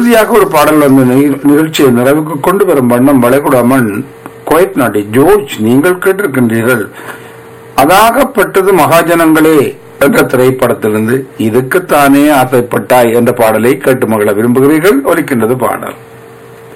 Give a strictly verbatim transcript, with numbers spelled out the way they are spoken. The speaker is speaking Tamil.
இறுதியாக ஒரு பாடல் வந்து நிக- நிகழ்ச்சியை நிறைவுக்கு கொண்டு வரும் வண்ணம் வளைகுடா மண் குவைத் நாடு ஜோர்ஜ் நீங்கள் கேட்டிருக்கின்றீர்கள். அதாகப்பட்டது மகாஜனங்களே என்ற திரைப்படத்திலிருந்து இதுக்குத்தானே ஆசைப்பட்டாய் என்ற பாடலை கேட்டு மகள விரும்புகிறீர்கள். ஒலிக்கின்றது பாடல்.